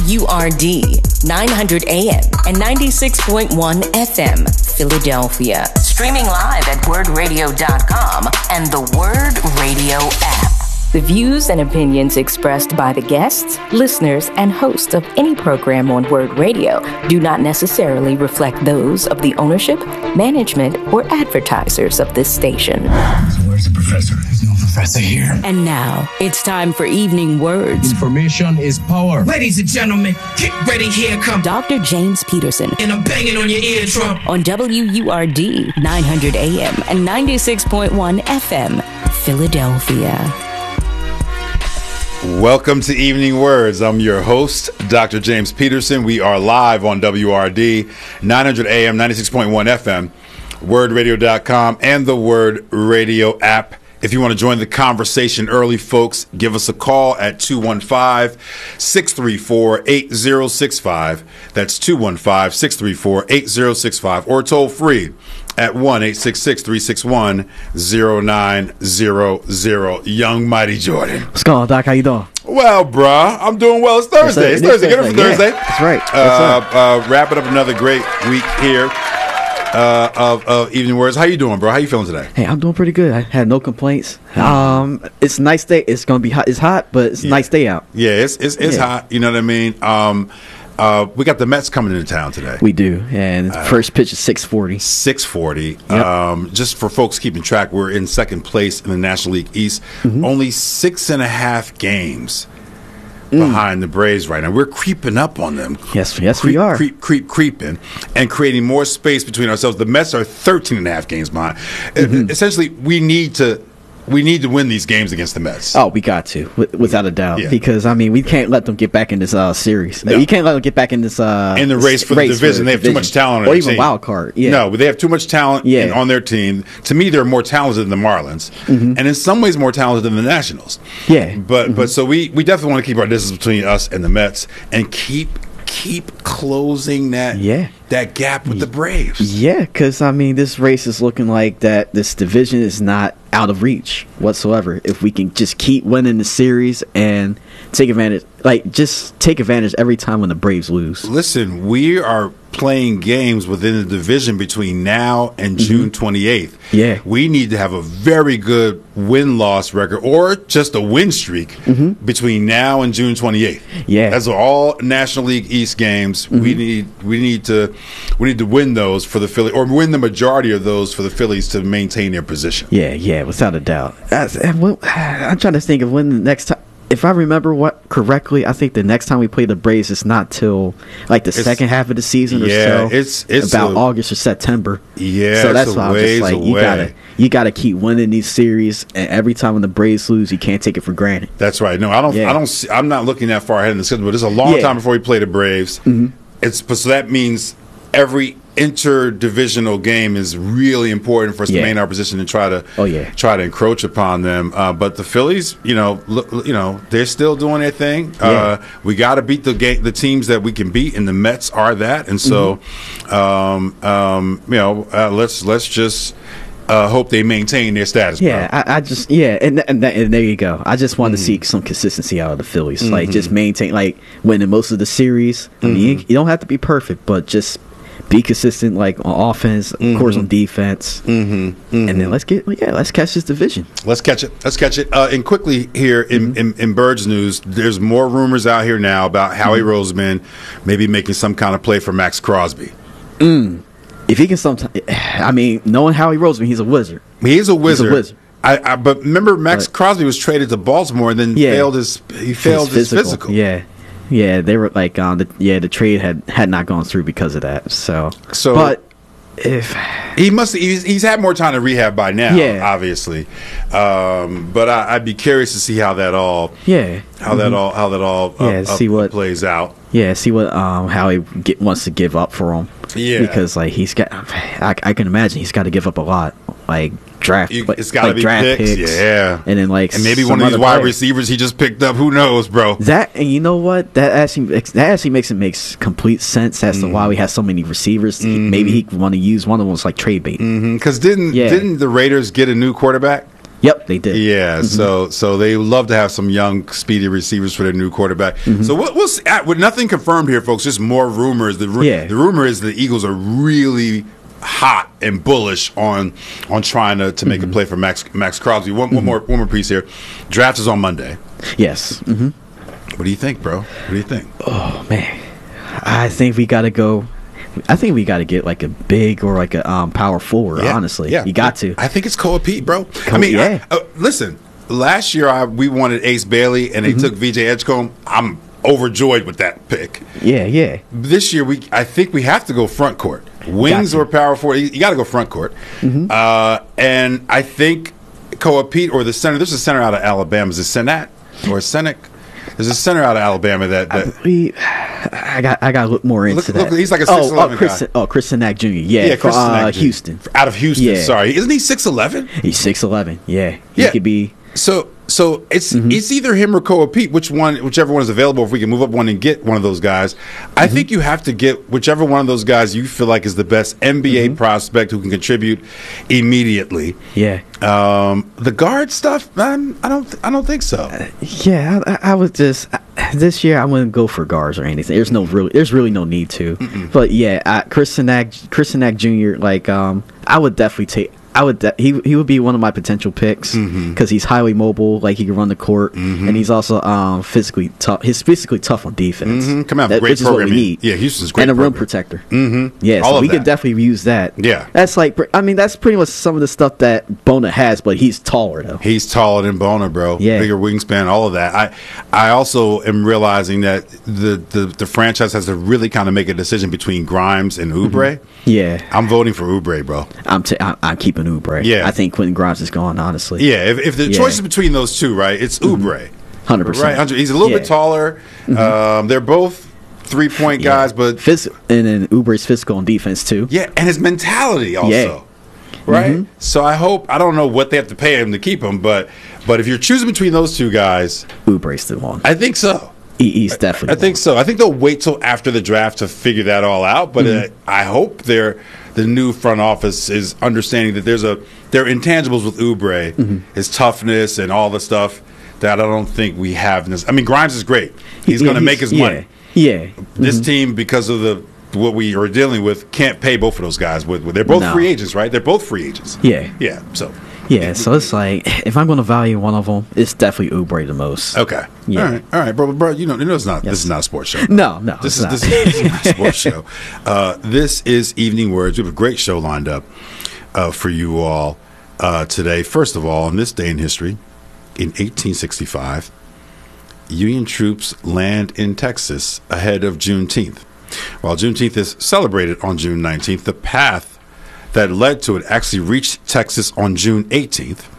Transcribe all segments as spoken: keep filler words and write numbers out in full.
U R D, nine hundred A M and ninety-six point one F M, Philadelphia. Streaming live at word radio dot com and the Word Radio app. The views and opinions expressed by the guests, listeners, and hosts of any program on Word Radio do not necessarily reflect those of the ownership, management, or advertisers of this station. So where's the professor? There's no professor here. And now, it's time for Evening Words. Information is power. Ladies and gentlemen, get ready, here come Doctor James Peterson. And I'm banging on your eardrum. On W U R D, nine hundred A M and ninety-six point one F M, Philadelphia. Welcome to Evening Words. I'm your host, Doctor James Peterson. We are live on W R D, nine hundred A M, ninety-six point one F M, word radio dot com, and the Word Radio app. If you want to join the conversation early, folks, give us a call at two one five, six three four, eight zero six five. That's two one five, six three four, eight zero six five, or toll free at one eight six six, three six one, zero nine zero zero. Young Mighty Jordan. What's going on, Doc? How you doing? Well, bruh, I'm doing well. It's Thursday. It's Thursday. Get it for Thursday. Yeah, that's right. Uh, uh, wrapping up another great week here uh, of, of Evening Words. How you doing, bro? How you feeling today? Hey, I'm doing pretty good. I had no complaints. Um, it's a nice day. It's gonna be hot. It's hot, but it's a Yeah. nice day out. Yeah, it's it's, it's Yeah. hot. You know what I mean? Um, uh, we got the Mets coming into town today. We do, and the first pitch is six forty. six forty. Yep. Um, just for folks keeping track, we're in second place in the National League East. Mm-hmm. Only six and a half games Mm. behind the Braves right now. We're creeping up on them. Yes, yes, creep, we are. Creep, creep, creeping, and creating more space between ourselves. The Mets are thirteen and a half games behind. Mm-hmm. Essentially, we need to we need to win these games against the Mets. Oh, we got to, wi- without a doubt, Yeah. because I mean, we can't let them get back in this uh, series. No. You can't let them get back in this uh, in the race for the division. They have too much talent on or their even team. wild card. Yeah, No, but they have too much talent Yeah. in- on their team. To me, they're more talented than the Marlins, Mm-hmm. and in some ways more talented than the Nationals. Yeah. But but so we, we definitely want to keep our distance between us and the Mets and keep keep closing that Yeah. that gap with the Braves. Yeah, because I mean, this race is looking like that. This division is not out of reach whatsoever. If we can just keep winning the series and take advantage, like just take advantage every time when the Braves lose. Listen, we are playing games within the division between now and June twenty-eighth. Yeah. We need to have a very good win-loss record or just a win streak between now and June twenty-eighth. Yeah. That's all National League East games. We need we need to we need to win those for the Phillies, or win the majority of those for the Phillies to maintain their position. Yeah, yeah, without a doubt. That's- and when- I'm trying to think of when the next time. If I remember what correctly, I think the next time we play the Braves is not till like the It's- second half of the season or Yeah, so. it's- it's about a- August or September. Yeah, so it's that's a why I'm ways just like you away. gotta you gotta keep winning these series, and every time when the Braves lose, you can't take it for granted. That's right. No, I don't. Yeah. I don't. See, I'm not looking that far ahead in the schedule, but it's a long Yeah. time before we play the Braves. It's so that means every interdivisional game is really important for us Yeah. to maintain our position and try to Oh, yeah. try to encroach upon them. Uh, but the Phillies, you know, look, you know, they're still doing their thing. Yeah. Uh, we got to beat the ga- the teams that we can beat, and the Mets are that. And so, um, um, you know, uh, let's let's just. Uh, hope they maintain their status. Yeah, bro. I, I just yeah, and and, that, and there you go. I just want to see some consistency out of the Phillies, like just maintain, like winning most of the series. I mean, you, you don't have to be perfect, but just be consistent, like on offense, of course, on defense, and then let's get yeah, let's catch this division. Let's catch it. Let's catch it. Uh, and quickly here in, in, in Birds news, there's more rumors out here now about Howie Roseman maybe making some kind of play for Max Crosby. If he can sometimes, I mean, knowing Howie Roseman, he's a wizard. He's a wizard. wizard. I, I, but remember, Max But- Crosby was traded to Baltimore and then Yeah. failed his he failed his physical. Yeah, yeah, they were like, um, the, yeah, the trade had had not gone through because of that. So, So- but if He must. He's, he's had more time to rehab by now. Yeah. Obviously. Um, but I, I'd be curious to see how that all yeah, how that all how that all uh, Yeah, uh, see what- plays out. yeah, see what um Howie get, wants to give up for him. Yeah. because like he's got, I, I can imagine he's got to give up a lot, like draft. You- like, it's got to like be draft picks. picks, Yeah. and then like And maybe some one of these other wide players. receivers he just picked up. Who knows, bro? That, and you know what? That actually makes, that actually makes it makes complete sense as to why we have so many receivers. Maybe he want to use one of them as like trade bait. Because didn't Yeah. didn't the Raiders get a new quarterback? Yep, they did. Yeah, mm-hmm. so so they love to have some young, speedy receivers for their new quarterback. Mm-hmm. So we'll, we'll see, with nothing confirmed here, folks. Just more rumors. The yeah. the rumor is the Eagles are really hot and bullish on on trying to, to make mm-hmm. a play for Max Max Crosby. One, mm-hmm. one more one more piece here. Draft is on Monday. Yes. Mm-hmm. What do you think, bro? What do you think? Oh man, I think we got to go. I think we got to get like a big or like a um, power forward. Yeah, honestly, yeah. you got to. I think it's Koa Pete, bro. Co- I mean, yeah. I, uh, listen. Last year, I, we wanted Ace Bailey, and they mm-hmm. took V J Edgecombe. I'm overjoyed with that pick. Yeah, yeah. This year, we I think we have to go front court. Wings or power forward. You, you got to go front court. Mm-hmm. Uh, and I think Koa Pete or the center. There's a center out of Alabama. Is it Senat or Senek? There's a center out of Alabama that, that I, believe, I got I got to look more into look, that. Look, he's like a six eleven oh, oh, Chris, guy. Oh, Chris Sinak Junior Yeah, yeah Chris from, uh, Sinak Junior Houston. Out of Houston, yeah. sorry. Isn't he six eleven? He's six eleven, yeah. He yeah. could be. So so it's mm-hmm. it's either him or Koa Pete, which one, whichever one is available. If we can move up one and get one of those guys, I mm-hmm. think you have to get whichever one of those guys you feel like is the best N B A mm-hmm. prospect who can contribute immediately. Yeah. Um, the guard stuff, man, I don't I don't think so. Uh, yeah, I, I would just I, this year I wouldn't go for guards or anything. There's no really there's really no need to. Mm-mm. But yeah, I, Chris Sinak, Chris Sinak Junior Like um, I would definitely take. I would de- he he would be one of my potential picks because mm-hmm. he's highly mobile, like he can run the court, mm-hmm. and he's also um, physically tough. He's physically tough on defense. Mm-hmm. Come out, that, great which is what we programming. need. Yeah, Houston's great and a program. rim protector. Mm-hmm. Yeah, All so of we that. could definitely use that. Yeah, that's like I mean that's pretty much some of the stuff that Bona has, but he's taller though. He's taller than Bona, bro. Yeah, bigger wingspan, all of that. I I also am realizing that the the, the franchise has to really kind of make a decision between Grimes and Oubre. Mm-hmm. Yeah, I'm voting for Oubre, bro. I'm t- I, I'm keeping Oubre. Yeah, I think Quentin Grimes is gone. Honestly, yeah. If, if the yeah. choice is between those two, right, it's Oubre. Mm-hmm. Hundred percent. Right, he's a little yeah. bit taller. Mm-hmm. Um, they're both three point yeah. guys, but Phys- and then Oubre's physical on defense too. Yeah, and his mentality also. Yeah. Right. Mm-hmm. So I hope I don't know what they have to pay him to keep him, but but if you're choosing between those two guys, Oubre's the one. I think so. He, he's definitely. I, I think so. I think they'll wait till after the draft to figure that all out. But mm-hmm. uh, I hope they're the new front office is understanding that there's a there are intangibles with Oubre, mm-hmm. his toughness and all the stuff that I don't think we have. In this. I mean, Grimes is great. He's yeah, going to make his yeah, money. Yeah. This mm-hmm. team, because of the what we are dealing with, can't pay both of those guys. With, with they're both no. free agents, right? They're both free agents. Yeah. Yeah. So. Yeah, so it's like if I'm going to value one of them, it's definitely Oubre the most. Okay. Yeah. All right. All right, bro. Bro, you know, you know, it's not. Yes. This is not a sports show. No, no. This is this, is this is not a sports show. Uh, this is Evening Words. We have a great show lined up uh, for you all uh, today. First of all, on this day in history, in eighteen sixty-five, Union troops land in Texas ahead of Juneteenth. While Juneteenth is celebrated on June nineteenth, the path that led to it actually reached Texas on June eighteenth.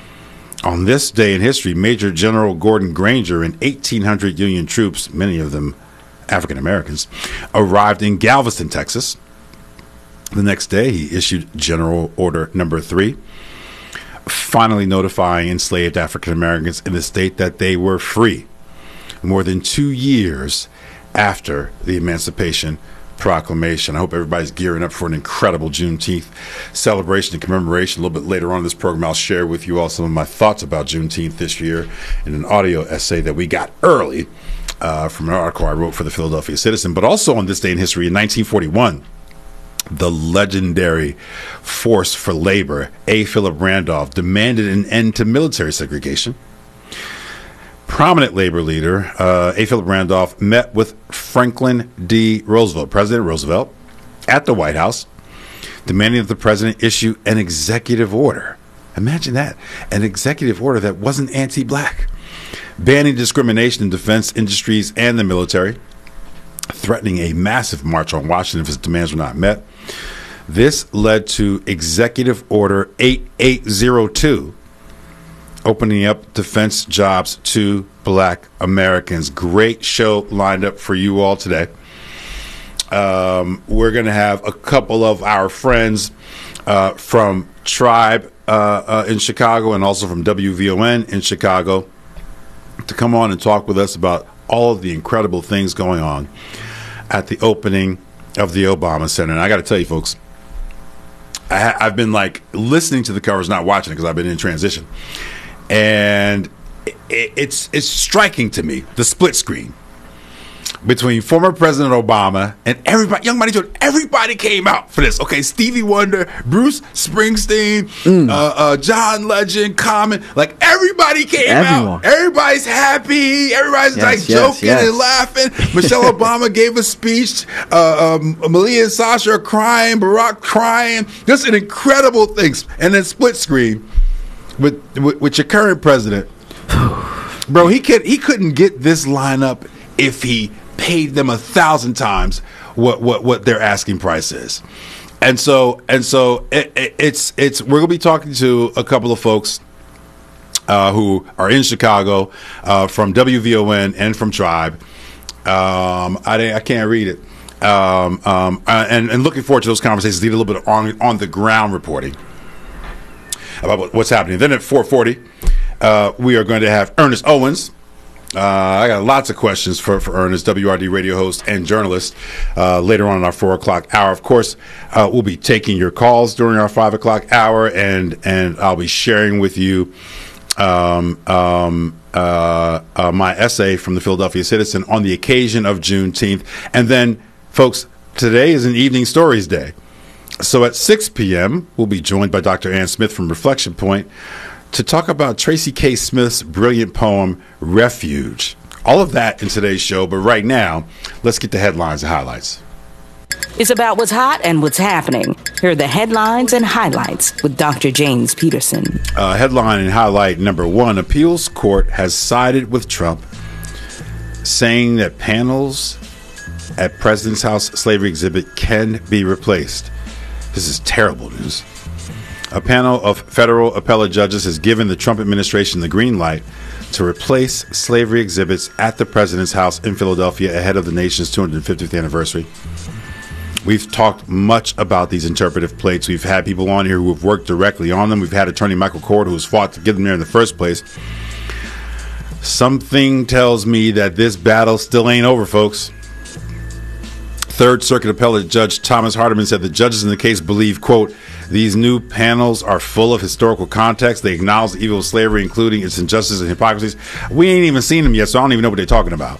On this day in history, Major General Gordon Granger and eighteen hundred Union troops, many of them African Americans, arrived in Galveston, Texas. The next day, he issued General Order Number Three, finally notifying enslaved African Americans in the state that they were free, more than two years after the Emancipation Proclamation. I hope everybody's gearing up for an incredible Juneteenth celebration and commemoration. A little bit later on in this program, I'll share with you all some of my thoughts about Juneteenth this year in an audio essay that we got early uh, from an article I wrote for the Philadelphia Citizen. But also on this day in history, in nineteen forty-one, the legendary Force for Labor, A. Philip Randolph, demanded an end to military segregation. Prominent labor leader, uh, A. Philip Randolph, met with Franklin D. Roosevelt, President Roosevelt, at the White House, demanding that the president issue an executive order. Imagine that, an executive order that wasn't anti-black, banning discrimination in defense industries and the military, threatening a massive march on Washington if his demands were not met. This led to Executive Order eighty-eight oh two, opening up defense jobs to black Americans. Great show lined up for you all today. Um, we're going to have a couple of our friends uh, from Tribe uh, uh, in Chicago and also from W V O N in Chicago to come on and talk with us about all of the incredible things going on at the opening of the Obama Center. And I got to tell you, folks, I ha- I've been like listening to the covers, not watching it because I've been in transition, and it, it's it's striking to me the split screen between former President Obama and everybody. Young Money Jordan, everybody came out for this. Okay, Stevie Wonder, Bruce Springsteen, mm. uh, uh, John Legend, Common, like everybody came Everyone. out. Everybody's happy. Everybody's yes, like yes, joking yes. and laughing. Michelle Obama gave a speech. Uh, um, Malia and Sasha are crying. Barack crying. Just an incredible thing. And then split screen with with, with your current president, bro. He could he couldn't get this lineup if he paid them a thousand times what, what, what their asking price is. And so and so it, it, it's it's we're gonna be talking to a couple of folks uh, who are in Chicago uh, from W V O N and from Tribe. Um, I I can't read it. Um, um, uh, and, and looking forward to those conversations. Need a little bit of on on the ground reporting about what's happening. Then at four forty, uh, we are going to have Ernest Owens. Uh, I got lots of questions for, for Ernest, W R D radio host and journalist, uh, later on in our four o'clock hour. Of course, uh, we'll be taking your calls during our five o'clock hour, and, and I'll be sharing with you um, um, uh, uh, my essay from the Philadelphia Citizen on the occasion of Juneteenth. And then, folks, today is an Evening Stories Day. So at six p.m., we'll be joined by Doctor Ann Smith from Reflection Point to talk about Tracy K. Smith's brilliant poem, Refuge. All of that in today's show, but right now, let's get the headlines and highlights. It's about what's hot and what's happening. Here are the headlines and highlights with Doctor James Peterson. Uh, headline and highlight number one, appeals court has sided with Trump, saying that panels at President's House slavery exhibit can be replaced. This is terrible news. A panel of federal appellate judges has given the Trump administration the green light to replace slavery exhibits at the President's House in Philadelphia ahead of the nation's two hundred fiftieth anniversary. We've talked much about these interpretive plates. We've had people on here who have worked directly on them. We've had attorney Michael Cord, who's fought to get them there in the first place. Something tells me that this battle still ain't over, folks. Third Circuit Appellate Judge Thomas Hardiman said the judges in the case believe, quote, these new panels are full of historical context. They acknowledge the evil of slavery, including its injustices and hypocrisies. We ain't even seen them yet, so I don't even know what they're talking about.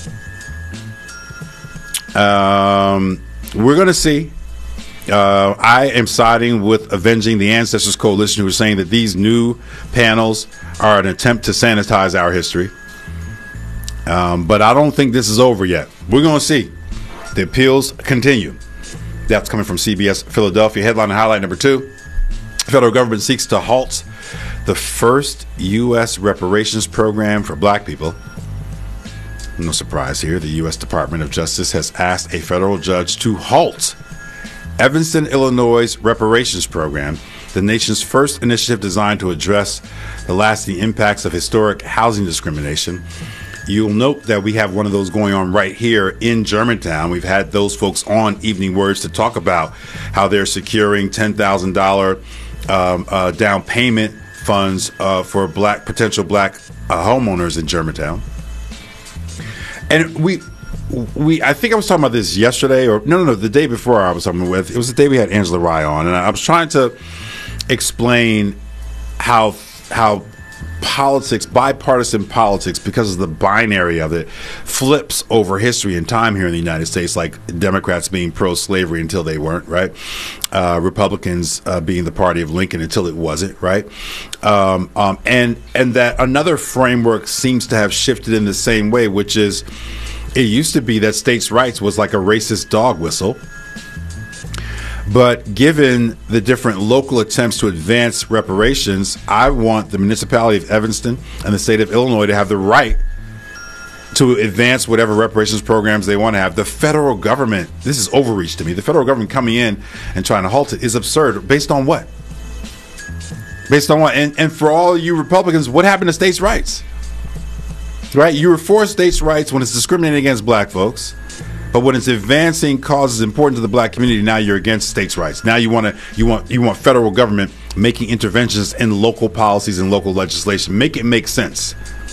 Um, we're going to see. Uh, I am siding with Avenging the Ancestors Coalition, who is saying that these new panels are an attempt to sanitize our history. Um, but I don't think this is over yet. We're going to see. The appeals continue. That's coming from C B S Philadelphia. Headline and highlight number two. The federal government seeks to halt the first U S reparations program for black people. No surprise here. The U S Department of Justice has asked a federal judge to halt Evanston, Illinois' reparations program, the nation's first initiative designed to address the lasting impacts of historic housing discrimination. You'll note that we have one of those going on right here in Germantown. We've had those folks on Evening Words to talk about how they're securing ten thousand dollars um, uh, down payment funds uh, for black potential black uh, homeowners in Germantown. And we, we, I think I was talking about this yesterday, or no, no, no, the day before I was talking with. It was the day we had Angela Rye on, and I was trying to explain how how. politics, bipartisan politics, because of the binary of it, flips over history and time here in the United States, like Democrats being pro-slavery until they weren't, right? Uh, Republicans uh, being the party of Lincoln until it wasn't, right? Um, um, and and that another framework seems to have shifted in the same way, which is it used to be that states' rights was like a racist dog whistle. But given the different local attempts to advance reparations, I want the municipality of Evanston and the state of Illinois to have the right to advance whatever reparations programs they want to have. The federal government, this is overreach to me. The federal government coming in and trying to halt it is absurd. Based on what? Based on what? And, and for all you Republicans, what happened to states' rights? Right? You were for states' rights when it's discriminating against black folks. But when it's advancing causes important to the black community, now you're against states' rights. Now you want to you want you want federal government making interventions in local policies and local legislation. Make it make sense.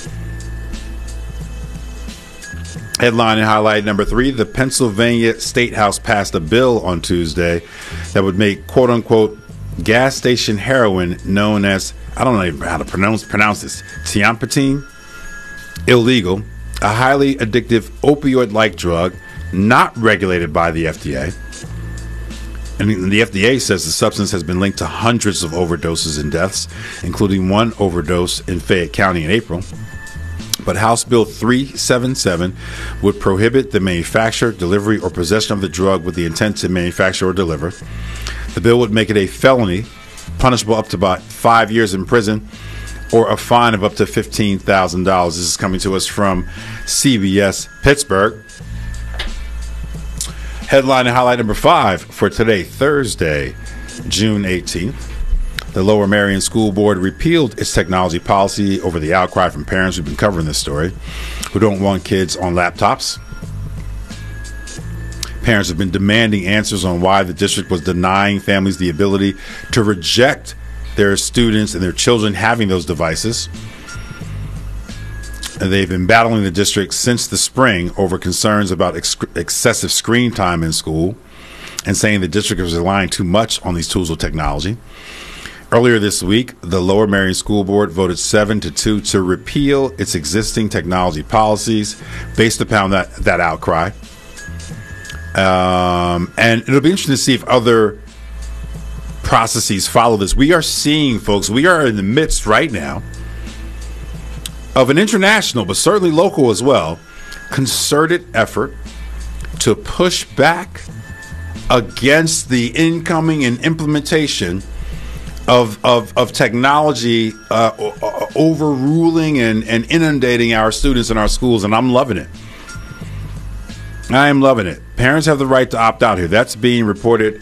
Headline and highlight number three: the Pennsylvania State House passed a bill on Tuesday that would make quote unquote gas station heroin known as, I don't know even how to pronounce, pronounce this, Tiampatine, illegal, a highly addictive opioid-like drug not regulated by the F D A. And the F D A says the substance has been linked to hundreds of overdoses and deaths, including one overdose in Fayette County in April. But House Bill three seventy-seven would prohibit the manufacture, delivery, or possession of the drug with the intent to manufacture or deliver. The bill would make it a felony, punishable up to about five years in prison or a fine of up to fifteen thousand dollars. This is coming to us from C B S Pittsburgh. Headline and highlight number five for today, Thursday, June eighteenth. The Lower Merion School Board repealed its technology policy over the outcry from parents who've been covering this story, who don't want kids on laptops. Parents have been demanding answers on why the district was denying families the ability to reject their students and their children having those devices. And they've been battling the district since the spring over concerns about ex- excessive screen time in school and saying the district is relying too much on these tools of technology. Earlier this week, the Lower Merion School Board voted seven to two to repeal its existing technology policies based upon that, that outcry. Um, and it'll be interesting to see if other processes follow this. We are seeing, folks, we are in the midst right now of an international, but certainly local as well, concerted effort to push back against the incoming and implementation of of, of technology uh, overruling and, and inundating our students in our schools, and I'm loving it. I am loving it. Parents have the right to opt out here. That's being reported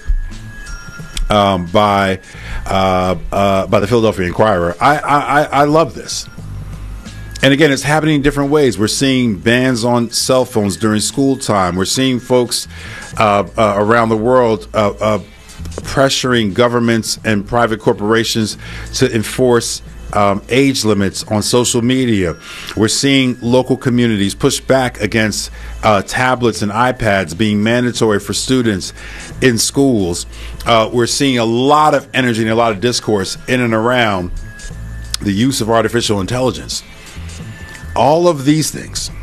um, by uh, uh, by the Philadelphia Inquirer. I, I, I love this. And again, it's happening in different ways. We're seeing bans on cell phones during school time. We're seeing folks uh, uh, around the world uh, uh, pressuring governments and private corporations to enforce um, age limits on social media. We're seeing local communities push back against uh, tablets and iPads being mandatory for students in schools. Uh, we're seeing a lot of energy and a lot of discourse in and around the use of artificial intelligence. All of these things,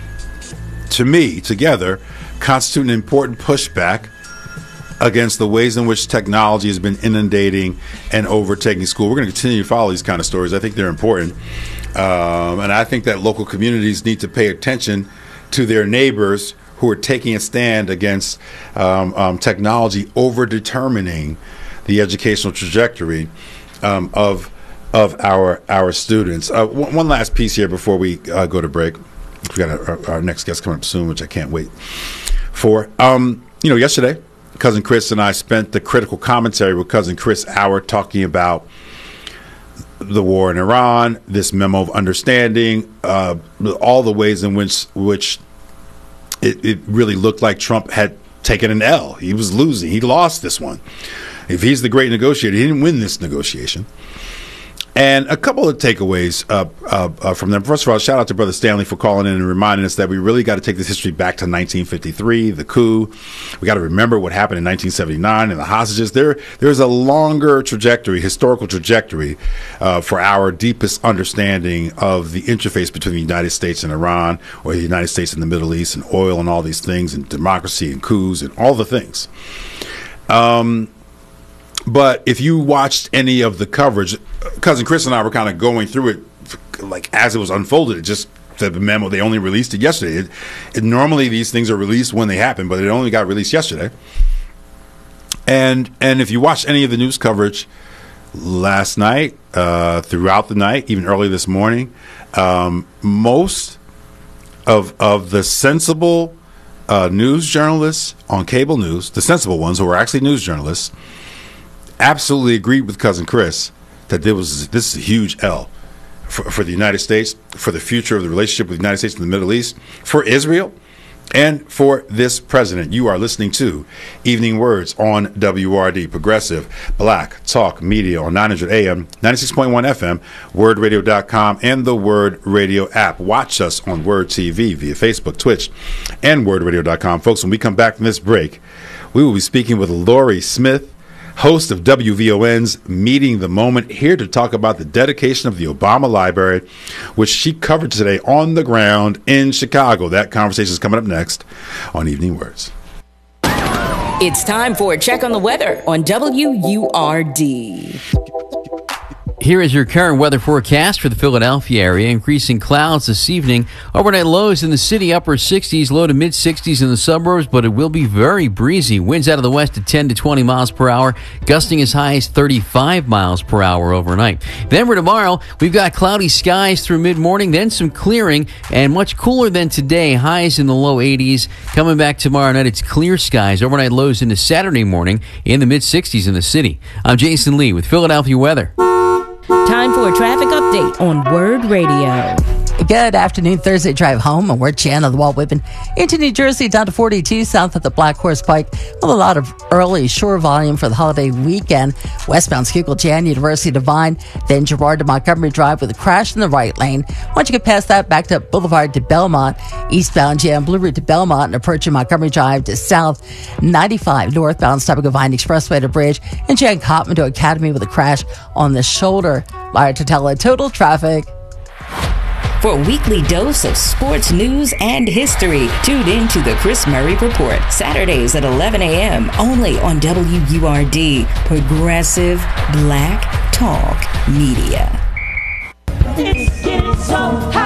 to me, together, constitute an important pushback against the ways in which technology has been inundating and overtaking school. We're going to continue to follow these kind of stories. I think they're important. Um, and I think that local communities need to pay attention to their neighbors who are taking a stand against um, um, technology over determining the educational trajectory um, of of our our students. Uh, one, one last piece here before we uh, go to break. We got our, our next guest coming up soon, which I can't wait for. Um, you know, yesterday, Cousin Chris and I spent the critical commentary with Cousin Chris Hour talking about the war in Iran, this memo of understanding, uh, all the ways in which which it, it really looked like Trump had taken an L. He was losing. He lost this one. If he's the great negotiator, he didn't win this negotiation. And a couple of takeaways uh, uh, uh, from them. First of all, shout out to Brother Stanley for calling in and reminding us that we really got to take this history back to nineteen fifty-three, the coup. We got to remember what happened in nineteen seventy-nine and the hostages. There, there's a longer trajectory, historical trajectory, uh, for our deepest understanding of the interface between the United States and Iran, or the United States and the Middle East, and oil and all these things, and democracy and coups and all the things. Um. But if you watched any of the coverage, Cousin Chris and I were kind of going through it like as it was unfolded. It just said the memo, they only released it yesterday. It, it, normally these things are released when they happen, but it only got released yesterday. And and if you watched any of the news coverage last night, uh, throughout the night, even early this morning, um, most of of the sensible uh, news journalists on cable news, the sensible ones who are actually news journalists, absolutely agreed with Cousin Chris that there was this is a huge L for, for the United States, for the future of the relationship with the United States and the Middle East, for Israel, and for this president. You are listening to Evening Words on W R D, Progressive Black Talk Media on nine hundred A M, ninety-six point one F M, word radio dot com, and the Word Radio app. Watch us on Word T V via Facebook, Twitch, and word radio dot com. Folks, when we come back from this break, we will be speaking with Lori Smith, host of W V O N's Meeting the Moment, here to talk about the dedication of the Obama Library, which she covered today on the ground in Chicago. That conversation is coming up next on Evening Words. It's time for a check on the weather on W U R D. Here is your current weather forecast for the Philadelphia area. Increasing clouds this evening. Overnight lows in the city, upper sixties, low to mid sixties in the suburbs, but it will be very breezy. Winds out of the west at ten to twenty miles per hour, gusting as high as thirty-five miles per hour overnight. Then for tomorrow, we've got cloudy skies through mid-morning, then some clearing, and much cooler than today. Highs in the low eighties. Coming back tomorrow night, it's clear skies. Overnight lows into Saturday morning in the mid sixties in the city. I'm Jason Lee with Philadelphia Weather. Time for a traffic update on Word Radio. Good afternoon, Thursday drive home, and we're Jan of the Walt Whitman into New Jersey down to forty-two south of the Black Horse Pike with a lot of early shore volume for the holiday weekend. Westbound Schuylkill Jan, University Divine, then Girard to Montgomery Drive with a crash in the right lane. Once you get past that, back to Boulevard to Belmont. Eastbound Jan, Blue Route to Belmont and approaching Montgomery Drive to South. ninety-five northbound, stopping at Vine Expressway to Bridge, and Jan Cotman to Academy with a crash on the shoulder. Liar to tell total traffic. For a weekly dose of sports news and history, tune in to the Chris Murray Report, Saturdays at eleven a.m. only on W U R D, Progressive Black Talk Media. It's getting so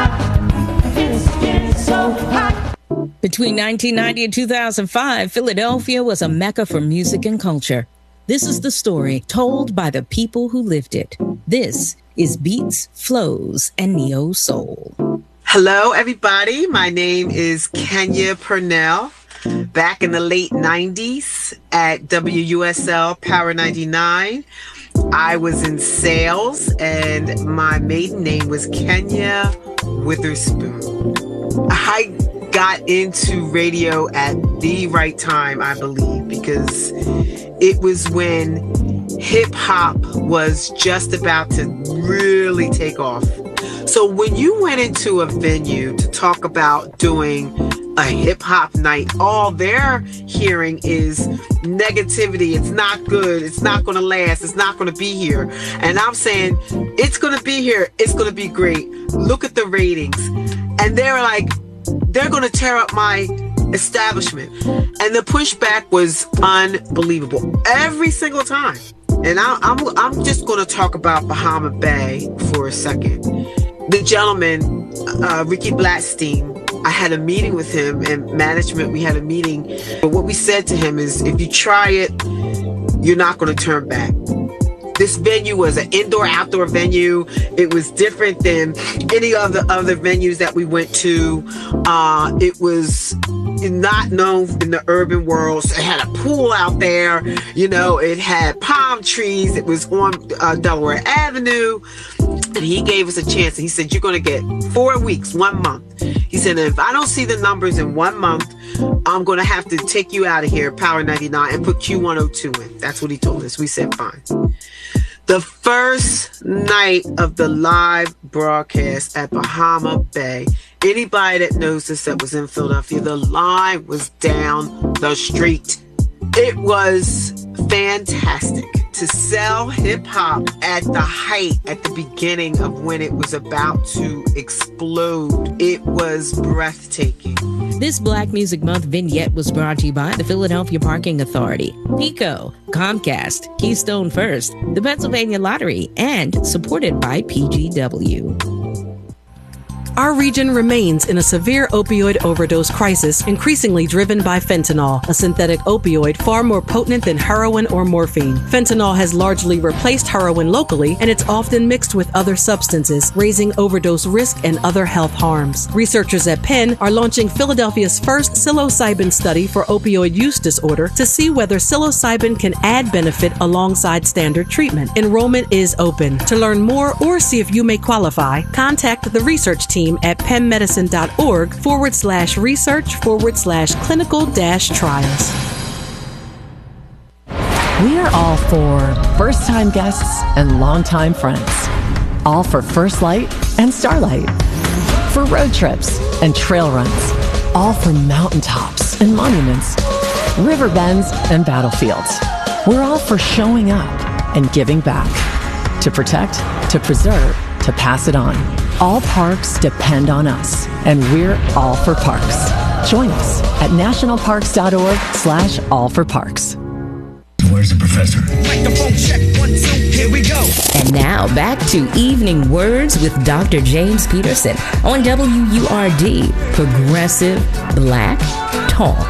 hot. It's getting so hot. Between nineteen ninety and two thousand five, Philadelphia was a mecca for music and culture. This is the story told by the people who lived it. This is Beats, Flows, and Neo Soul. Hello, everybody. My name is Kenya Purnell. Back in the late nineties at W U S L Power ninety-nine, I was in sales, and my maiden name was Kenya Witherspoon. I got into radio at the right time, I believe, because it was when hip hop was just about to really take off. So when you went into a venue to talk about doing a hip hop night, all they're hearing is negativity. It's not good. It's not going to last. It's not going to be here. And I'm saying, it's going to be here. It's going to be great. Look at the ratings. And they're like, they're going to tear up my establishment. And the pushback was unbelievable every single time. And I, I'm I'm just going to talk about Bahama Bay for a second. The gentleman, uh, Ricky Blattstein, I had a meeting with him and management. We had a meeting. But what we said to him is, if you try it, you're not going to turn back. This venue was an indoor-outdoor venue. It was different than any of the other venues that we went to. Uh, it was not known in the urban world. So it had a pool out there. You know, it had palm trees. It was on uh, Delaware Avenue. And he gave us a chance. And he said, you're going to get four weeks, one month. He said, if I don't see the numbers in one month, I'm going to have to take you out of here, Power ninety-nine, and put Q one oh two in. That's what he told us. We said, fine. The first night of the live broadcast at Bahama Bay, anybody that knows this that was in Philadelphia, the line was down the street. It was fantastic to sell hip hop at the height, at the beginning of when it was about to explode. It was breathtaking. This Black Music Month vignette was brought to you by the Philadelphia Parking Authority, PECO, Comcast, Keystone First, the Pennsylvania Lottery, and supported by P G W. Our region remains in a severe opioid overdose crisis, increasingly driven by fentanyl, a synthetic opioid far more potent than heroin or morphine. Fentanyl has largely replaced heroin locally, and it's often mixed with other substances, raising overdose risk and other health harms. Researchers at Penn are launching Philadelphia's first psilocybin study for opioid use disorder to see whether psilocybin can add benefit alongside standard treatment. Enrollment is open. To learn more or see if you may qualify, contact the research team at pennmedicine.org forward slash research forward slash clinical dash trials. We are all for first-time guests and longtime friends. All for First Light and Starlight. For road trips and trail runs. All for mountaintops and monuments, river bends and battlefields. We're all for showing up and giving back. To protect, to preserve, to pass it on. All parks depend on us, and we're all for parks. Join us at nationalparks.org slash all for parks. Where's the professor? Microphone check, one, two, here we go. And now back to Evening Words with Doctor James Peterson on W U R D, Progressive Black Talk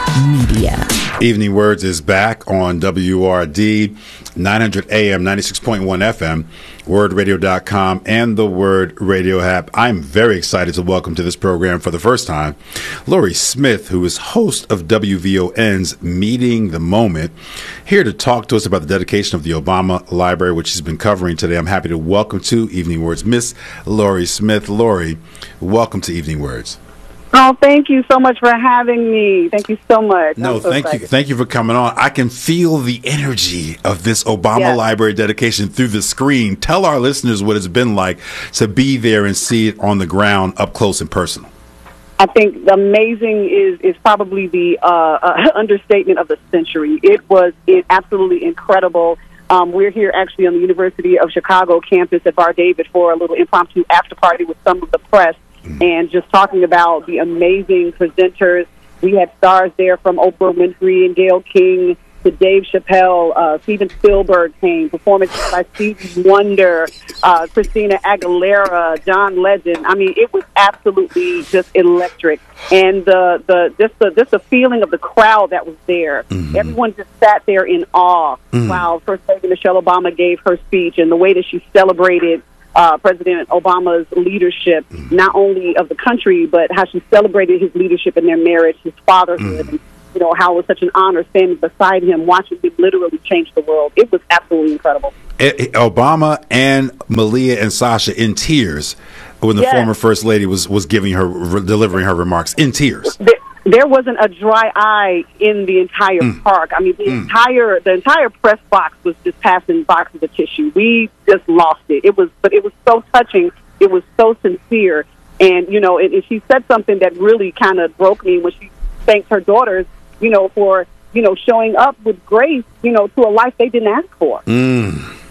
Media. Evening Words is back on W U R D, nine hundred A M, ninety-six point one F M, word radio dot com, and the Word Radio app. I'm very excited to welcome to this program for the first time Lori Smith, who is host of W V O N's Meeting the Moment, here to talk to us about the dedication of the Obama Library, which she's been covering today. I'm happy to welcome to Evening Words Miss Lori Smith. Lori, welcome to Evening Words. Oh, thank you so much for having me. Thank you so much. No, so thank excited. you. Thank you for coming on. I can feel the energy of this Obama Yes. Library dedication through the screen. Tell our listeners what it's been like to be there and see it on the ground up close and personal. I think amazing is, is probably the uh, uh, understatement of the century. It was it absolutely incredible. Um, we're here actually on the University of Chicago campus at Bar David for a little impromptu after party with some of the press. And just talking about the amazing presenters. We had stars there from Oprah Winfrey and Gayle King to Dave Chappelle. Uh, Steven Spielberg came, performances by Stevie Wonder, uh, Christina Aguilera, John Legend. I mean, it was absolutely just electric. And the, the just the just the feeling of the crowd that was there. Mm-hmm. Everyone just sat there in awe mm-hmm. while First Lady Michelle Obama gave her speech, and the way that she celebrated Uh, President Obama's leadership, not only of the country, but how she celebrated his leadership in their marriage, his fatherhood, mm. and, you know, how it was such an honor standing beside him, watching him literally change the world. It was absolutely incredible. It, it, Obama and Malia and Sasha in tears when the yes. former First Lady was, was giving her, re- delivering her remarks, in tears. There, there wasn't a dry eye in the entire mm. park. I mean, the mm. entire the entire press box was just passing boxes of tissue. We just lost it. It was, but it was so touching. It was so sincere, and you know, and, and she said something that really kind of broke me when she thanked her daughters, you know, for you know showing up with grace, you know, to a life they didn't ask for. Mm.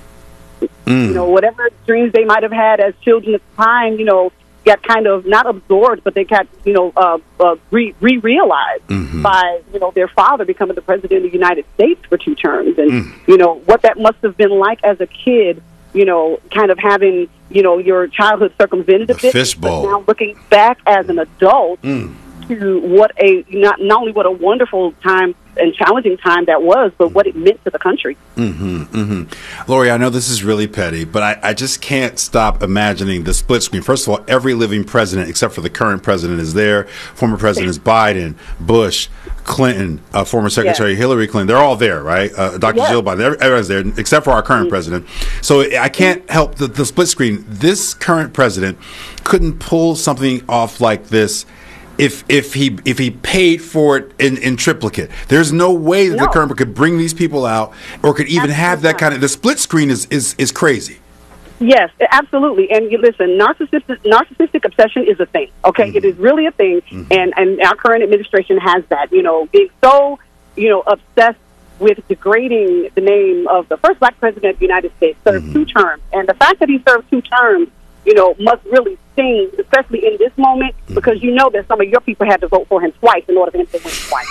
Mm. You know, whatever dreams they might have had as children at the time, you know, got kind of not absorbed, but they got, you know, uh, uh, re- re-realized mm-hmm. by, you know, their father becoming the president of the United States for two terms. And, mm. you know, what that must have been like as a kid, you know, kind of having, you know, your childhood circumvented a bit. Fishbowl. But now looking back as an adult mm. to what a, not, not only what a wonderful time and challenging time that was, but what it meant to the country. Mm-hmm, mm-hmm. Lori, I know this is really petty, but I, I just can't stop imagining the split screen. First of all, every living president, except for the current president, is there. Former presidents Biden, Bush, Clinton, uh, former Secretary yes. Hillary Clinton, they're all there, right? Uh, Doctor Yes. Jill Biden, everyone's there, except for our current Mm-hmm. president. So I can't help the, the split screen. This current president couldn't pull something off like this If if he if he paid for it in, in triplicate. There's no way that No. the current could bring these people out or could even Absolutely have that not. kind of. The split screen is is, is crazy. Yes, absolutely. And you listen, narcissistic narcissistic obsession is a thing. Okay, Mm-hmm. it is really a thing, Mhm. and and our current administration has that. You know, being so you know obsessed with degrading the name of the first black president of the United States, served Mhm. two terms, and the fact that he served two terms, you know, must really sting, especially in this moment, because you know that some of your people had to vote for him twice in order for him to win twice.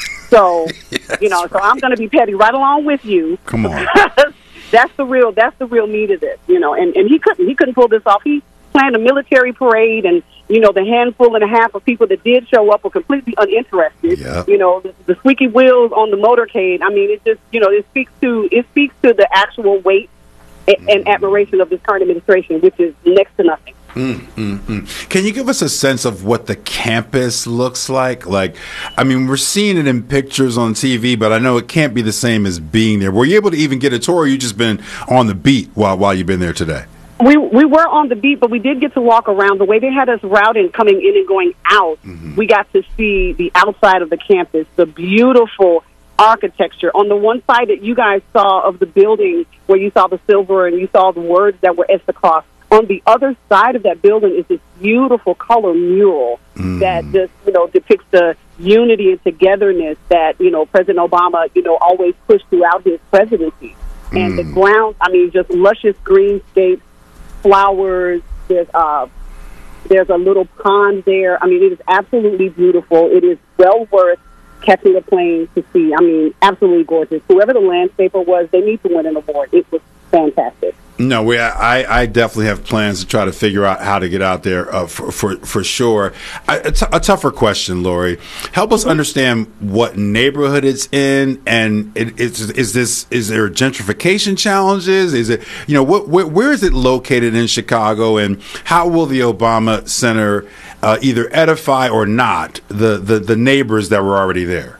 So, Yes, you know, so I'm going to be petty right along with you. Come on. That's the real. That's the real meat of this, you know. And and he couldn't. He couldn't pull this off. He planned a military parade, and you know, the handful and a half of people that did show up were completely uninterested. Yeah. You know, the, the squeaky wheels on the motorcade. I mean, it just you know, it speaks to it speaks to the actual weight and, and admiration of this current administration, which is next to nothing. Mm, mm, mm. Can you give us a sense of what the campus looks like? Like, I mean, we're seeing it in pictures on T V, but I know it can't be the same as being there. Were you able to even get a tour, or you just been on the beat while while you've been there today? We we were on the beat, but we did get to walk around. The way they had us routing coming in and going out, Mm-hmm. we got to see the outside of the campus, the beautiful architecture. On the one side that you guys saw of the building, where you saw the silver and you saw the words that were etched across, on the other side of that building is this beautiful color mural Mm. that just, you know, depicts the, unity and togetherness that, you know, President Obama, you know, always pushed throughout his presidency. Mm. And the ground, I mean, just luscious greenscapes, flowers, there's, uh, there's a little pond there. I mean, it is absolutely beautiful. It is well worth catching a plane to see. I mean, absolutely gorgeous. Whoever the landscaper was, they need to win an award. It was fantastic. No, we, I, I definitely have plans to try to figure out how to get out there uh, for, for for sure. I, a, t- a tougher question, Lori. Help us understand what neighborhood it's in, and it, it's, is this is there gentrification challenges? Is it you know what where, where is it located in Chicago, and how will the Obama Center uh, either edify or not the, the the neighbors that were already there?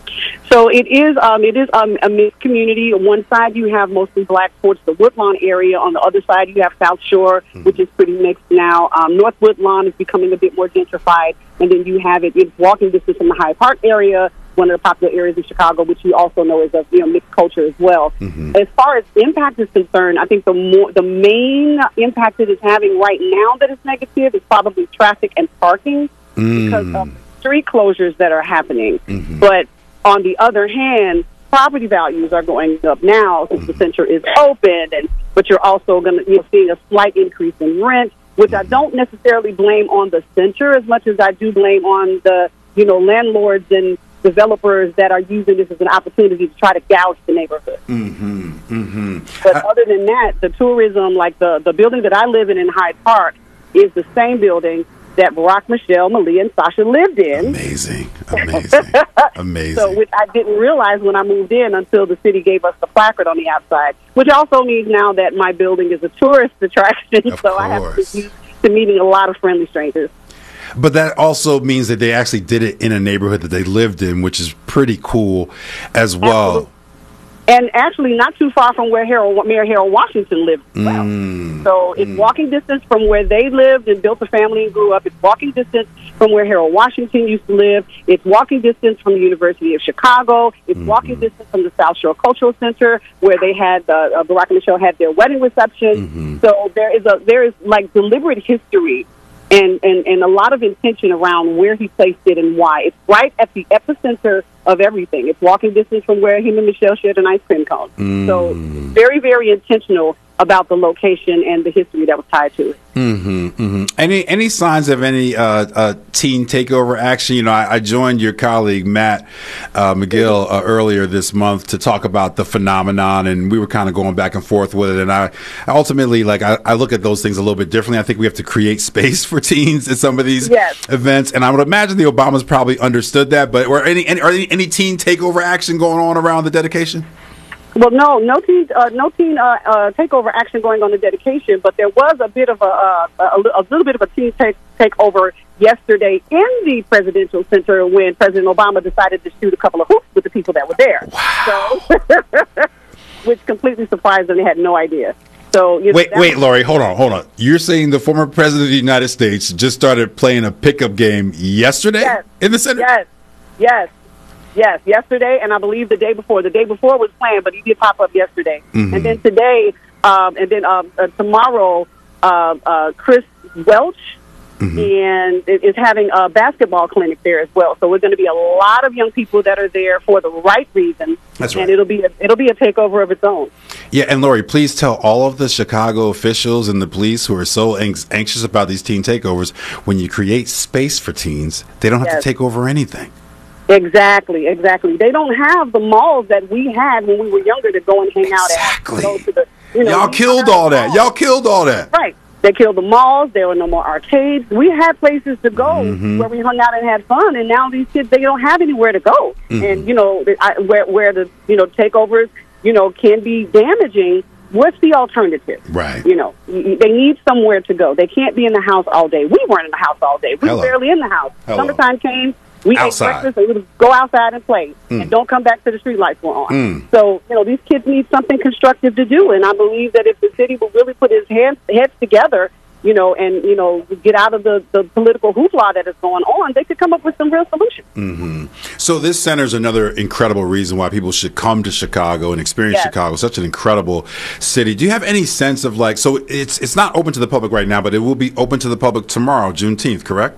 So it is um, it is um, a mixed community. On one side, you have mostly black towards the Woodlawn area. On the other side, you have South Shore, mm-hmm. which is pretty mixed now. Um, North Woodlawn is becoming a bit more gentrified. And then you have it, it's walking distance from the Hyde Park area, one of the popular areas in Chicago, which you also know is a you know, mixed culture as well. Mm-hmm. As far as impact is concerned, I think the more the main impact it is having right now that is negative is probably traffic and parking mm. because of street closures that are happening. Mm-hmm. But on the other hand, property values are going up now since the center is open, and but you're also going to you're seeing a slight increase in rent, which I don't necessarily blame on the center as much as I do blame on the you know landlords and developers that are using this as an opportunity to try to gouge the neighborhood. Mm-hmm, mm-hmm. But I, other than that, the tourism, like the the building that I live in in Hyde Park, is the same building that Barack, Michelle, Malia, and Sasha lived in. Amazing. Amazing. Amazing. So, which I didn't realize when I moved in until the city gave us the placard on the outside, which also means now that my building is a tourist attraction, of so course. I have to get used to meeting a lot of friendly strangers. But that also means that they actually did it in a neighborhood that they lived in, which is pretty cool as well. Absolutely. And actually not too far from where Harold, Mayor Harold Washington lived as well. Mm. So it's mm. walking distance from where they lived and built a family and grew up. It's walking distance from where Harold Washington used to live. It's walking distance from the University of Chicago. It's mm-hmm. walking distance from the South Shore Cultural Center where they had, uh, uh, Barack and Michelle had their wedding reception. Mm-hmm. So there is a there is like deliberate history and, and, and a lot of intention around where he placed it and why. It's right at the epicenter of everything. It's walking distance from where him and Michelle shared an ice cream cone. Mm. So very, very intentional about the location and the history that was tied to it. Mm-hmm, mm-hmm. Any any signs of any uh, uh, teen takeover action? You know, I, I joined your colleague Matt uh, McGill uh, earlier this month to talk about the phenomenon, and we were kind of going back and forth with it. And I ultimately, like, I, I look at those things a little bit differently. I think we have to create space for teens at some of these yes. events, and I would imagine the Obamas probably understood that. But were any any, are any any teen takeover action going on around the dedication? Well, no, no teen, uh, no teen uh, uh, takeover action going on the dedication, but there was a bit of a, uh, a, a little bit of a teen take, takeover yesterday in the presidential center when President Obama decided to shoot a couple of hoops with the people that were there. Wow. So, which completely surprised them. They had no idea. So you know, wait, wait, was- Lori, hold on, hold on. You're saying the former president of the United States just started playing a pickup game yesterday yes. in the center? Yes, yes. Yes, yesterday, and I believe the day before. The day before was planned, but he did pop up yesterday. Mm-hmm. And then today, um, and then um, uh, tomorrow, uh, uh, Chris Welch mm-hmm. and is having a basketball clinic there as well. So we're going to be a lot of young people that are there for the right reasons. That's right. And it'll be a, it'll be a takeover of its own. Yeah, and Lori, please tell all of the Chicago officials and the police who are so anx- anxious about these teen takeovers, when you create space for teens, they don't have yes. to take over anything. Exactly, exactly. They don't have the malls that we had when we were younger to go and hang exactly. out at. Go to the, you know, Y'all killed all that. Malls. Y'all killed all that. Right. They killed the malls. There were no more arcades. We had places to go mm-hmm. where we hung out and had fun, and now these kids, they don't have anywhere to go. Mm-hmm. And, you know, I, where, where the, you know, takeovers, you know, can be damaging. What's the alternative? Right. You know, they need somewhere to go. They can't be in the house all day. We weren't in the house all day. We Hello. were barely in the house. Hello. Summertime came. We outside. ate breakfast and we would go outside and play mm. and don't come back to the street lights were on. Mm. So, you know, these kids need something constructive to do. And I believe that if the city will really put its hands, heads together, you know, and, you know, get out of the, the political hoopla that is going on, they could come up with some real solutions. Mm-hmm. So this center is another incredible reason why people should come to Chicago and experience yes. Chicago. Such an incredible city. Do you have any sense of, like, so it's it's not open to the public right now, but it will be open to the public tomorrow, Juneteenth, correct?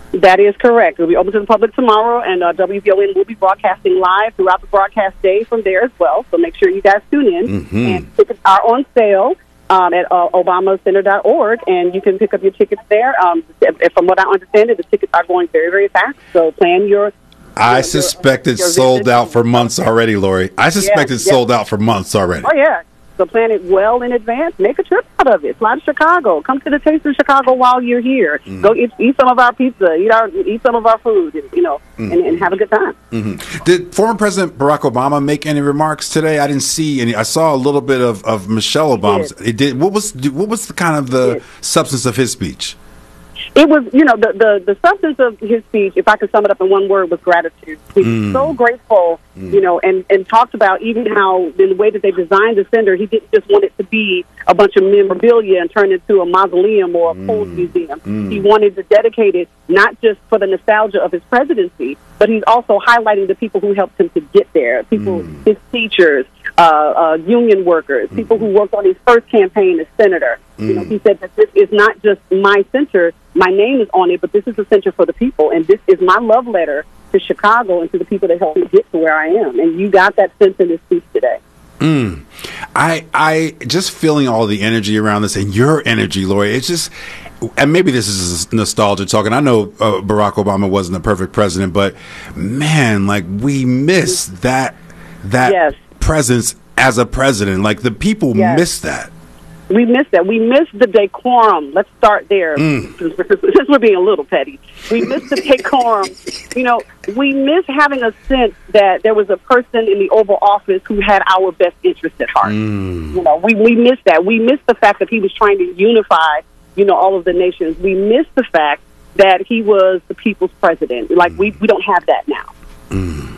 That is correct. It'll be open to the public tomorrow, and uh, W V O N will be broadcasting live throughout the broadcast day from there as well. So make sure you guys tune in. Mm-hmm. And tickets are on sale um, at uh, obama center dot org, and you can pick up your tickets there. Um, from what I understand, it, the tickets are going very, very fast. So plan your. I your, suspect your, it's your sold visit. out for months already, Lori. I suspect Yeah, it's yeah. sold out for months already. Oh, yeah. So plan it well in advance. Make a trip out of it. Fly to Chicago. Come to the Taste of Chicago while you're here. Mm. Go eat, eat some of our pizza. Eat our eat some of our food. You know, Mm. and, and have a good time. Mm-hmm. Did former President Barack Obama make any remarks today? I didn't see any. I saw a little bit of, of Michelle Obama's. It did. What was what was the kind of the substance of his speech? It was, you know, the, the, the substance of his speech, if I could sum it up in one word, was gratitude. He was Mm. so grateful, Mm. you know, and, and talked about even how, in the way that they designed the center, he didn't just want it to be a bunch of memorabilia and turn it into a mausoleum or a Pose museum. Mm. He wanted to dedicate it not just for the nostalgia of his presidency, but he's also highlighting the people who helped him to get there, people, Mm. his teachers, uh, uh, union workers, people who worked on his first campaign as senator. You know, Mm. he said that this is not just my center, my name is on it, but this is a center for the people, and this is my love letter to Chicago and to the people that helped me get to where I am. And you got that sense in this speech today. Mm. I I just feeling all the energy around this and your energy, Lori. It's just, and maybe this is nostalgia talking. I know uh, Barack Obama wasn't the perfect president, but man, like we miss that that Yes. presence as a president. Like the people Yes. miss that. We miss that. We miss the decorum. Let's start there. Mm. Since we're being a little petty, we miss the decorum. You know, we miss having a sense that there was a person in the Oval Office who had our best interest at heart. Mm. You know, we, we miss that. We miss the fact that he was trying to unify, you know, all of the nations. We miss the fact that he was the people's president. Like, we, we don't have that now. Mm.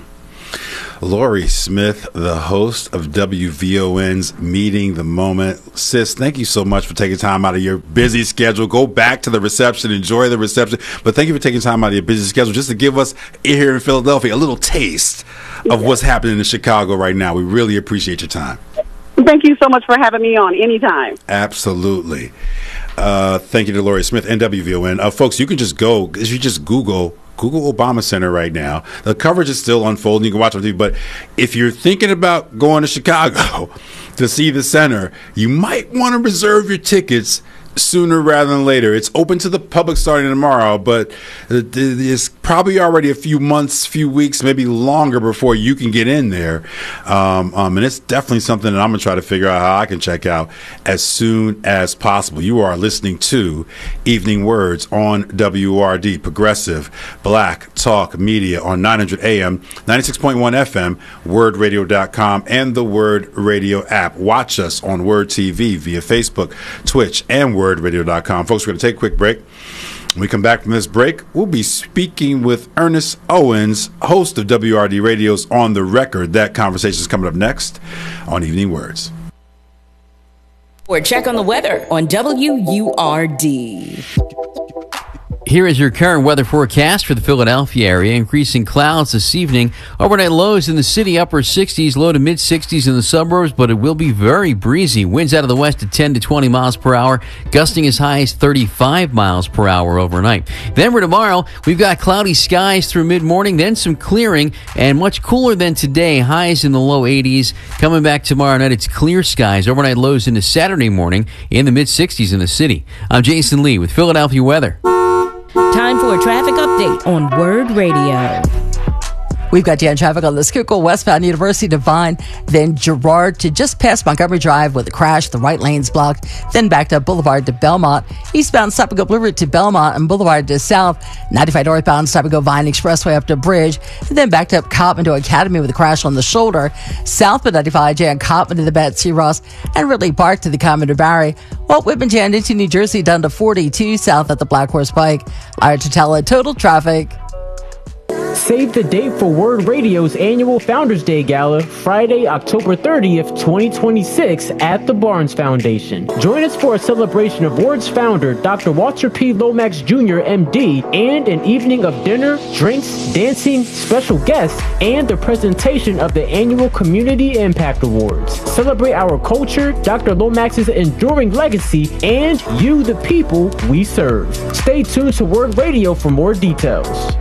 Lori Smith, the host of W V O N's Meeting the Moment. Sis, thank you so much for taking time out of your busy schedule. Go back to the reception, enjoy the reception. But thank you for taking time out of your busy schedule just to give us here in Philadelphia a little taste of what's happening in Chicago right now. We really appreciate your time. Thank you so much for having me on anytime. Absolutely. Uh, thank you to Lori Smith and W V O N. Uh, folks, you can just go, if you just Google Google Obama Center right now. The coverage is still unfolding. You can watch it on T V. But if you're thinking about going to Chicago to see the center, you might want to reserve your tickets sooner rather than later. It's open to the public starting tomorrow, but it's probably already a few months, few weeks, maybe longer before you can get in there. Um, um, and it's definitely something that I'm going to try to figure out how I can check out as soon as possible. You are listening to Evening Words on W R D, Progressive Black Talk Media on nine hundred A M, ninety-six point one F M, word radio dot com, and the Word Radio app. Watch us on Word T V via Facebook, Twitch, and word radio dot com. Folks, we're going to take a quick break. When we come back from this break, we'll be speaking with Ernest Owens, host of W R D Radio's On the Record. That conversation is coming up next on Evening Words. Or check on the weather on W U R D. Here is your current weather forecast for the Philadelphia area. Increasing clouds this evening. Overnight lows in the city, upper sixties, low to mid sixties in the suburbs, but it will be very breezy. Winds out of the west at ten to twenty miles per hour, gusting as high as thirty-five miles per hour overnight. Then for tomorrow, we've got cloudy skies through mid-morning, then some clearing, and much cooler than today. Highs in the low eighties. Coming back tomorrow night, it's clear skies. Overnight lows into Saturday morning in the mid sixties in the city. I'm Jason Lee with Philadelphia Weather. Time for a traffic update on Word Radio. We've got Dan traffic on the Schuylkill westbound University to Vine, then Girard to just past Montgomery Drive with a crash. The right lane's blocked. Then backed up Boulevard to Belmont. Eastbound Stop and Go Blue Route to Belmont and Boulevard to South. ninety-five northbound Stop and Go Vine Expressway up to Bridge. And then backed up Coppin to Academy with a crash on the shoulder. Southbound ninety-five Jan Coppin to the Betsy Ross and Ridley Park to the Commodore Barry. Walt Whitman Jan into New Jersey down to forty-two south at the Black Horse Pike. Liar to tell it total traffic. Save the date for Word Radio's annual Founders Day Gala, Friday, October thirtieth, twenty twenty-six, at the Barnes Foundation. Join us for a celebration of Word's founder, Doctor Walter P. Lomax Junior, M D, and an evening of dinner, drinks, dancing, special guests, and the presentation of the annual Community Impact Awards. Celebrate our culture, Doctor Lomax's enduring legacy, and you, the people we serve. Stay tuned to Word Radio for more details.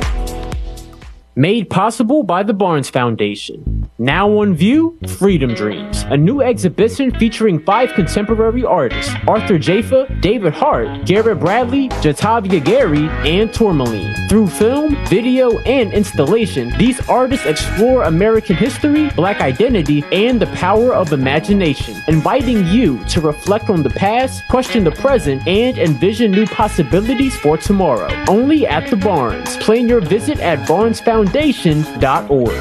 Made possible by the Barnes Foundation. Now on view, Freedom Dreams, a new exhibition featuring five contemporary artists, Arthur Jafa, David Hart, Garrett Bradley, Jatavia Gary, and Tourmaline. Through film, video, and installation, these artists explore American history, Black identity, and the power of imagination, inviting you to reflect on the past, question the present, and envision new possibilities for tomorrow. Only at the Barnes. Plan your visit at barnes foundation dot org.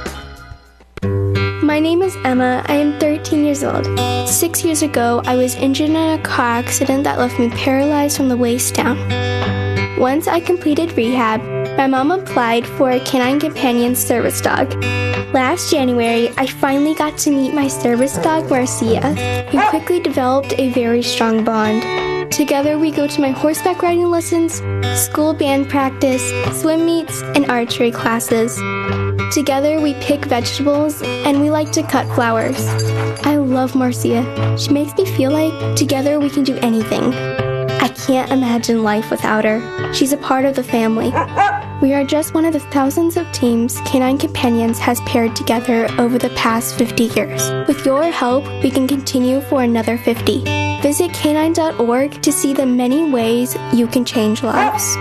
My name is Emma. I am thirteen years old. Six years ago, I was injured in a car accident that left me paralyzed from the waist down. Once I completed rehab, my mom applied for a Canine Companion service dog. Last January, I finally got to meet my service dog, Marcia. We quickly developed a very strong bond. Together, we go to my horseback riding lessons, school band practice, swim meets, and archery classes. Together, we pick vegetables, and we like to cut flowers. I love Marcia. She makes me feel like together we can do anything. I can't imagine life without her. She's a part of the family. We are just one of the thousands of teams Canine Companions has paired together over the past fifty years. With your help, we can continue for another fifty. Visit canine dot org to see the many ways you can change lives.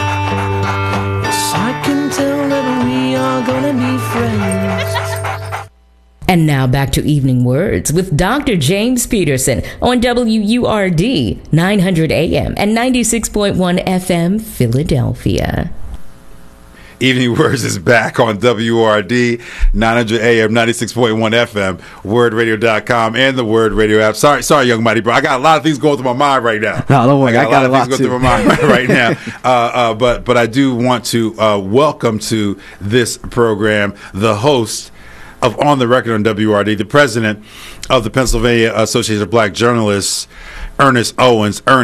I can tell that we are gonna be friends. And now back to Evening Words with Doctor James Peterson on W U R D nine hundred A M and ninety-six point one F M Philadelphia. Evening Words is back on W R D nine hundred A M, ninety-six point one F M, word radio dot com, and the Word Radio app. Sorry, sorry, young mighty bro. I got a lot of things going through my mind right now. No, don't worry. I got, I got a lot, lot of things too. going through my mind right now. Uh, uh, but but I do want to uh, welcome to this program the host of On the Record on W R D, the president of the Pennsylvania Association of Black Journalists, Ernest Owens. Ernest